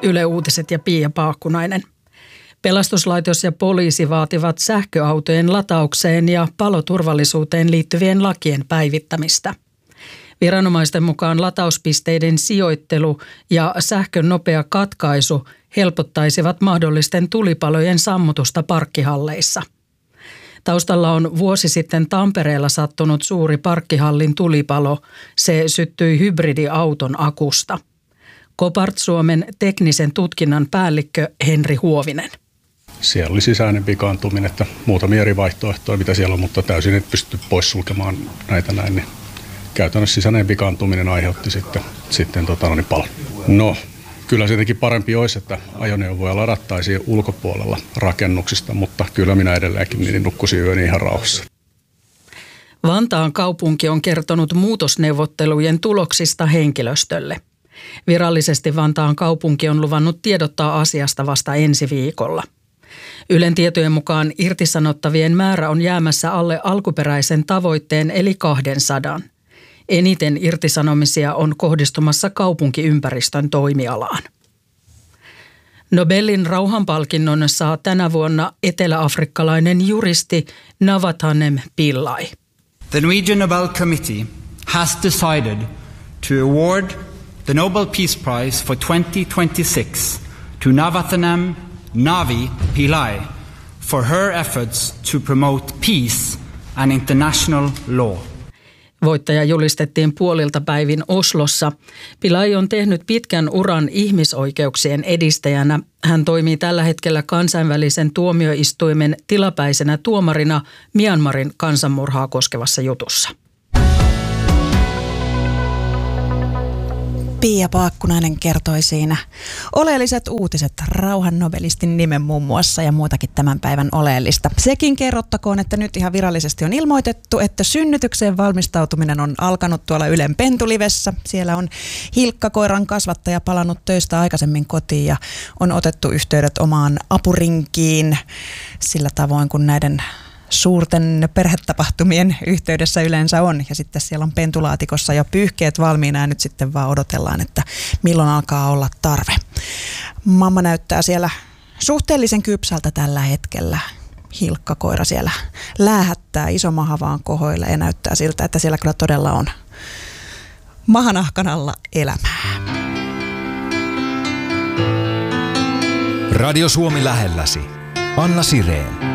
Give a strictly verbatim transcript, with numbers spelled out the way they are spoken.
Yle Uutiset ja Pia Paakkunainen. Pelastuslaitos ja poliisi vaativat sähköautojen lataukseen ja paloturvallisuuteen liittyvien lakien päivittämistä. Viranomaisten mukaan latauspisteiden sijoittelu ja sähkön nopea katkaisu helpottaisivat mahdollisten tulipalojen sammutusta parkkihalleissa. Taustalla on vuosi sitten Tampereella sattunut suuri parkkihallin tulipalo. Se syttyi hybridiauton akusta. Kopart Suomen teknisen tutkinnan päällikkö Henri Huovinen. Siellä oli sisäinen vikaantuminen, että muutamia eri vaihtoehtoja, mitä siellä on, mutta täysin et pysty poissulkemaan näitä näin. Niin käytännössä sisäinen vikaantuminen aiheutti sitten, sitten tota, no niin palon. No, kyllä se jotenkin parempi olisi, että ajoneuvoja ladattaisiin ulkopuolella rakennuksista, mutta kyllä minä edelleenkin niin nukkusin yöni ihan rauhassa. Vantaan kaupunki on kertonut muutosneuvottelujen tuloksista henkilöstölle. Virallisesti Vantaan kaupunki on luvannut tiedottaa asiasta vasta ensi viikolla. Ylen tietojen mukaan irtisanottavien määrä on jäämässä alle alkuperäisen tavoitteen eli kaksisataa. Eniten irtisanomisia on kohdistumassa kaupunkiympäristön toimialaan. Nobelin rauhanpalkinnon saa tänä vuonna eteläafrikkalainen juristi Navathanem Pillay. The Norwegian Nobel Committee has decided to award the Nobel Peace Prize for twenty twenty-six to Navathanem Navi Pillay for her efforts to promote peace and international law. Voittaja julistettiin puolilta päivin Oslossa. Pillay on tehnyt pitkän uran ihmisoikeuksien edistäjänä. Hän toimii tällä hetkellä kansainvälisen tuomioistuimen tilapäisenä tuomarina Myanmarin kansanmurhaa koskevassa jutussa. Pia Paakkunainen kertoi siinä oleelliset uutiset, rauhan nobelistin nimen muun muassa ja muutakin tämän päivän oleellista. Sekin kerrottakoon, että nyt ihan virallisesti on ilmoitettu, että synnytykseen valmistautuminen on alkanut tuolla Ylen Pentulivessä. Siellä on Hilkka, koiran kasvattaja, palannut töistä aikaisemmin kotiin ja on otettu yhteydet omaan apurinkiin sillä tavoin, kun näiden suurten perhetapahtumien yhteydessä yleensä on. Ja sitten siellä on pentulaatikossa jo pyyhkeet valmiina ja nyt sitten vaan odotellaan, että milloin alkaa olla tarve. Mamma näyttää siellä suhteellisen kypsältä tällä hetkellä. Hilkka, koira siellä läähättää, iso maha vaan kohoilla ja näyttää siltä, että siellä kyllä todella on mahanahkan alla elämää. Radio Suomi lähelläsi. Anna Sireen.